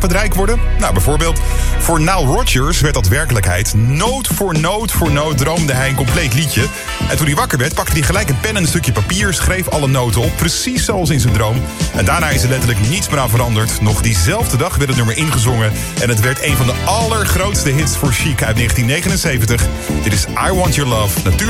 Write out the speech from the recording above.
rijk worden? Nou, bijvoorbeeld, voor Nile Rodgers werd dat werkelijkheid. Noot voor noot droomde hij een compleet liedje. En toen hij wakker werd, pakte hij gelijk een pen en een stukje papier, schreef alle noten op, precies zoals in zijn droom. En daarna is er letterlijk niets meer aan veranderd. Nog diezelfde dag werd het nummer ingezongen. En het werd een van de allergrootste hits voor Chic uit 1979. Dit is I Want Your Love, natuurlijk.